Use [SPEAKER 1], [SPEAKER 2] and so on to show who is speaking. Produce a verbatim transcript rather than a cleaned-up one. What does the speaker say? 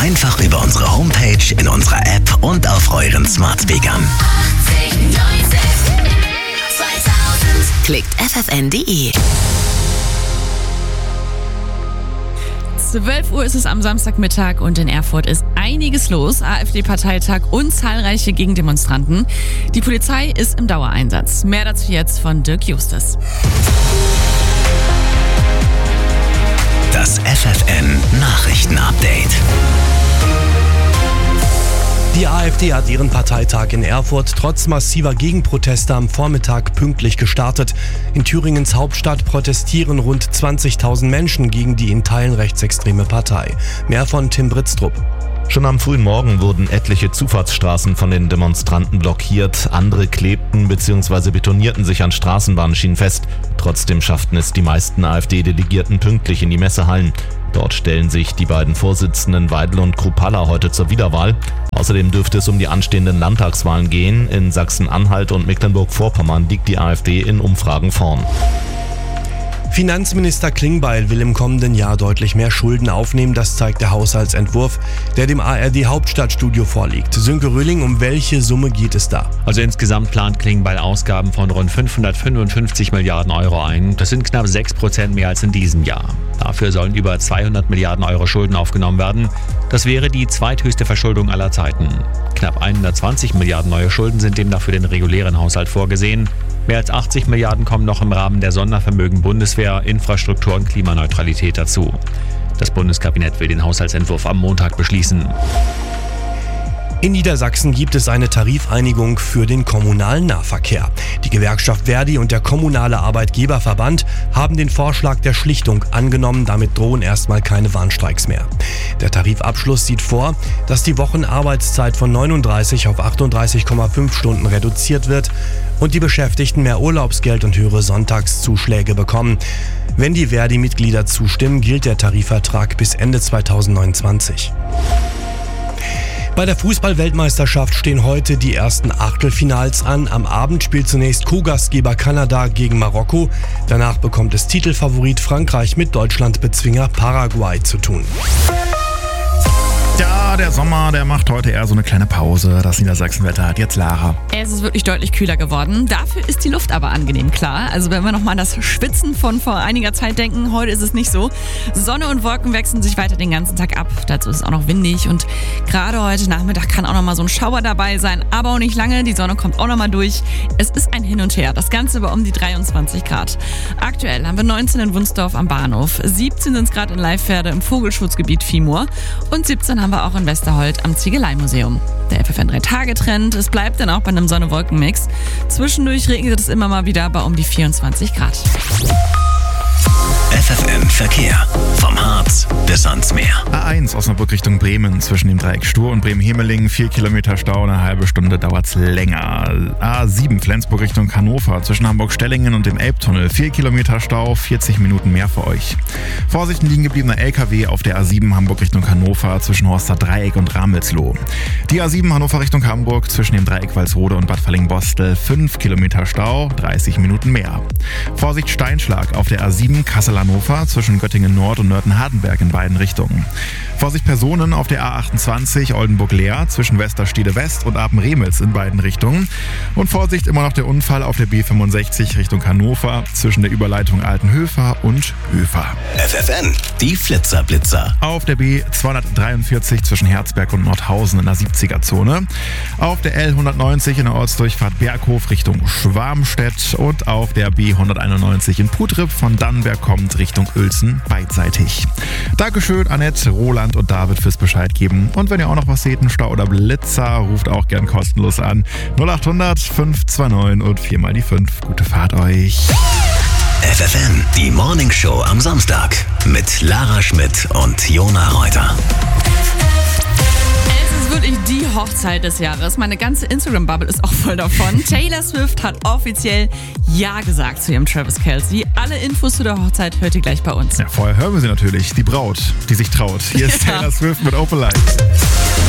[SPEAKER 1] Einfach über unsere Homepage, in unserer App und auf euren Smart Speakern.
[SPEAKER 2] Klickt f f n punkt d e.
[SPEAKER 3] zwölf Uhr ist es am Samstagmittag und in Erfurt ist einiges los. AfD-Parteitag und zahlreiche Gegendemonstranten. Die Polizei ist im Dauereinsatz. Mehr dazu jetzt von Dirk Justus.
[SPEAKER 1] Das F F N Nachrichten-Update.
[SPEAKER 4] Die AfD hat ihren Parteitag in Erfurt trotz massiver Gegenproteste am Vormittag pünktlich gestartet. In Thüringens Hauptstadt protestieren rund zwanzigtausend Menschen gegen die in Teilen rechtsextreme Partei. Mehr von Tim Britztrup.
[SPEAKER 5] Schon am frühen Morgen wurden etliche Zufahrtsstraßen von den Demonstranten blockiert. Andere klebten bzw. betonierten sich an Straßenbahnschienen fest. Trotzdem schafften es die meisten AfD-Delegierten pünktlich in die Messehallen. Dort stellen sich die beiden Vorsitzenden Weidel und Kruppalla heute zur Wiederwahl. Außerdem dürfte es um die anstehenden Landtagswahlen gehen. In Sachsen-Anhalt und Mecklenburg-Vorpommern liegt die AfD in Umfragen vorn.
[SPEAKER 4] Finanzminister Klingbeil will im kommenden Jahr deutlich mehr Schulden aufnehmen, das zeigt der Haushaltsentwurf, der dem A R D-Hauptstadtstudio vorliegt. Sönke Röhling, um welche Summe geht es da?
[SPEAKER 6] Also insgesamt plant Klingbeil Ausgaben von rund fünfhundertfünfundfünfzig Milliarden Euro ein. Das sind knapp sechs Prozent mehr als in diesem Jahr. Dafür sollen über zweihundert Milliarden Euro Schulden aufgenommen werden. Das wäre die zweithöchste Verschuldung aller Zeiten. Knapp hundertzwanzig Milliarden neue Schulden sind demnach für den regulären Haushalt vorgesehen. Mehr als achtzig Milliarden kommen noch im Rahmen der Sondervermögen Bundeswehr, Infrastruktur und Klimaneutralität dazu. Das Bundeskabinett will den Haushaltsentwurf am Montag beschließen.
[SPEAKER 4] In Niedersachsen gibt es eine Tarifeinigung für den kommunalen Nahverkehr. Die Gewerkschaft Verdi und der kommunale Arbeitgeberverband haben den Vorschlag der Schlichtung angenommen. Damit drohen erstmal keine Warnstreiks mehr. Der Tarifabschluss sieht vor, dass die Wochenarbeitszeit von neununddreißig auf achtunddreißig Komma fünf Stunden reduziert wird und die Beschäftigten mehr Urlaubsgeld und höhere Sonntagszuschläge bekommen. Wenn die Verdi-Mitglieder zustimmen, gilt der Tarifvertrag bis Ende zweitausendneunundzwanzig. Bei der Fußball-Weltmeisterschaft stehen heute die ersten Achtelfinals an. Am Abend spielt zunächst Co-Gastgeber Kanada gegen Marokko. Danach bekommt es Titelfavorit Frankreich mit Deutschlandbezwinger Paraguay zu tun.
[SPEAKER 7] Ja, der Sommer, der macht heute eher so eine kleine Pause. Das Niedersachsenwetter hat jetzt Lara.
[SPEAKER 3] Es ist wirklich deutlich kühler geworden. Dafür ist die Luft aber angenehm klar. Also wenn wir nochmal an das Schwitzen von vor einiger Zeit denken, heute ist es nicht so. Sonne und Wolken wechseln sich weiter den ganzen Tag ab. Dazu ist es auch noch windig und gerade heute Nachmittag kann auch nochmal so ein Schauer dabei sein. Aber auch nicht lange, die Sonne kommt auch nochmal durch. Es ist ein Hin und Her. Das Ganze bei um die dreiundzwanzig Grad. Aktuell haben wir neunzehn in Wunsdorf am Bahnhof, siebzehn sind es gerade in Leifwerde im Vogelschutzgebiet Viehmoor und siebzehn haben wir auch in Westerholt am Ziegeleimuseum. Der F F N drei Tage Trend, es bleibt dann auch bei einem Sonne-Wolken-Mix. Zwischendurch regnet es immer mal wieder bei um die vierundzwanzig Grad.
[SPEAKER 1] F F N Verkehr. Vom Harz bis ans Meer.
[SPEAKER 7] A eins Osnabrück Richtung Bremen zwischen dem Dreieck Stur und Bremen-Hemeling. Vier Kilometer Stau, eine halbe Stunde dauert's länger. A sieben Flensburg Richtung Hannover zwischen Hamburg-Stellingen und dem Elbtunnel. Vier Kilometer Stau, vierzig Minuten mehr für euch. Vorsicht, ein liegen gebliebener L K W auf der A sieben Hamburg Richtung Hannover zwischen Horster Dreieck und Ramelsloh. Die A sieben Hannover Richtung Hamburg zwischen dem Dreieck Walsrode und Bad Falling-Bostel. Fünf Kilometer Stau, dreißig Minuten mehr. Vorsicht, Steinschlag auf der A sieben Kassel-Hannover zwischen Göttingen Nord und Nörten-Hardenberg in beiden Richtungen. Vorsicht, Personen auf der A achtundzwanzig Oldenburg-Leer zwischen Westerstede West und Apen-Remels in beiden Richtungen. Und Vorsicht, immer noch der Unfall auf der B fünfundsechzig Richtung Hannover zwischen der Überleitung Altenhöfer und Höfer.
[SPEAKER 1] F F N, die Flitzer-Blitzer.
[SPEAKER 7] Auf der B zweihundertdreiundvierzig zwischen Herzberg und Nordhausen in der siebziger-Zone. Auf der L hundertneunzig in der Ortsdurchfahrt Berghof Richtung Schwarmstedt. Und auf der B hunderteinundneunzig in Putrip von Dannenberg kommt Richtung Uelzen beidseitig. Dankeschön, Annette, Roland und David fürs Bescheid geben. Und wenn ihr auch noch was seht, einen Stau oder Blitzer, ruft auch gern kostenlos an. null achthundert fünf zwei neun und viermal die fünf. Gute Fahrt euch.
[SPEAKER 1] F F N, die Morning Show am Samstag mit Lara Schmidt und Jona Reuter.
[SPEAKER 3] Es ist wirklich die Hochzeit des Jahres. Meine ganze Instagram-Bubble ist auch voll davon. Taylor Swift hat offiziell Ja gesagt zu ihrem Travis Kelce. Alle Infos zu der Hochzeit hört ihr gleich bei uns.
[SPEAKER 7] Ja, vorher hören wir sie natürlich. Die Braut, die sich traut. Hier ist
[SPEAKER 3] Ja.
[SPEAKER 7] Taylor Swift mit Open Light.